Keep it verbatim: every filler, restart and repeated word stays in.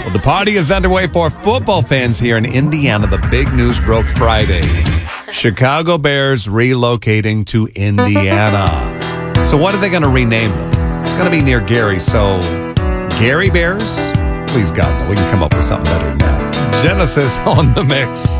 Well, the party is underway for football fans here in Indiana. The big news broke Friday. Chicago Bears relocating to Indiana. So what are they going to rename them? It's going to be near Gary. So Gary Bears? Please, God, no. We can come up with something better than that. Genesis on the mix.